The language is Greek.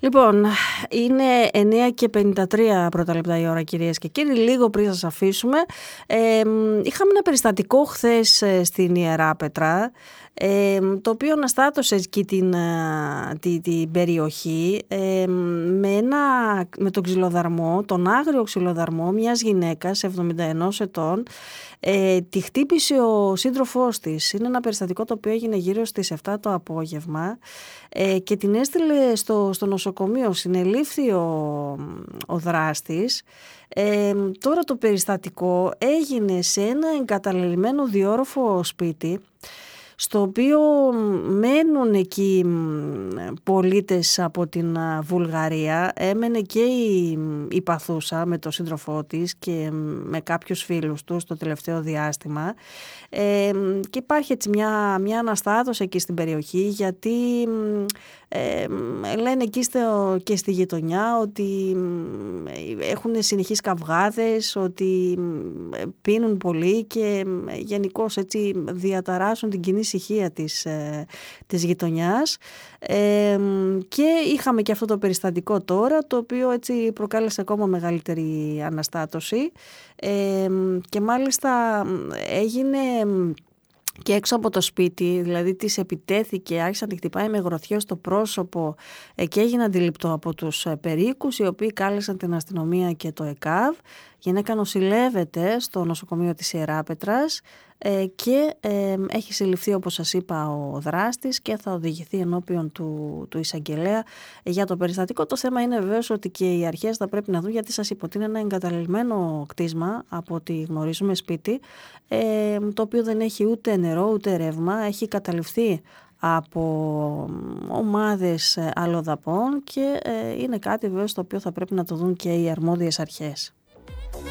Λοιπόν, είναι 9:53 πρώτα λεπτά η ώρα, κυρίες και κύριοι. Λίγο πριν σας αφήσουμε, είχαμε ένα περιστατικό χθες στην Ιεράπετρα, το οποίο αναστάτωσε εκεί την περιοχή με τον ξυλοδαρμό, τον άγριο ξυλοδαρμό μιας γυναίκας 71 ετών. Τη χτύπησε ο σύντροφός της. Είναι ένα περιστατικό το οποίο έγινε γύρω στις 7 το απόγευμα και την έστειλε στο νοσοκομείο. Συνελήφθη ο δράστης. Τώρα το περιστατικό έγινε σε ένα εγκαταλελειμμένο διόροφο σπίτι, στο οποίο μένουν εκεί πολίτες από την Βουλγαρία. Έμενε και η παθούσα με τον σύντροφό της και με κάποιους φίλους τους το τελευταίο διάστημα. Και υπάρχει έτσι μια αναστάτωση εκεί στην περιοχή, γιατί λένε εκεί και στη γειτονιά ότι έχουν συνεχείς καυγάδες, ότι πίνουν πολύ και γενικώς έτσι διαταράσσουν την κοινή ησυχία της γειτονιάς. Και είχαμε και αυτό το περιστατικό τώρα, το οποίο έτσι προκάλεσε ακόμα μεγαλύτερη αναστάτωση, και μάλιστα έγινε και έξω από το σπίτι, δηλαδή της επιτέθηκε, άρχισε να τη χτυπάει με γροθιές στο πρόσωπο και έγινε αντιληπτό από τους περίκους, οι οποίοι κάλεσαν την αστυνομία και το ΕΚΑΒ. Η γυναίκα νοσηλεύεται στο νοσοκομείο της Ιεράπετρας και έχει συλληφθεί, όπως σας είπα, ο δράστης και θα οδηγηθεί ενώπιον του εισαγγελέα για το περιστατικό. Το θέμα είναι βεβαίως ότι και οι αρχές θα πρέπει να δουν, γιατί σας είπα ότι είναι ένα εγκαταλελειμμένο κτίσμα, από ό,τι γνωρίζουμε, σπίτι, το οποίο δεν έχει ούτε νερό ούτε ρεύμα, έχει καταληφθεί από ομάδες αλλοδαπών και είναι κάτι βεβαίως το οποίο θα πρέπει να το δουν και οι αρμόδιες αρχές.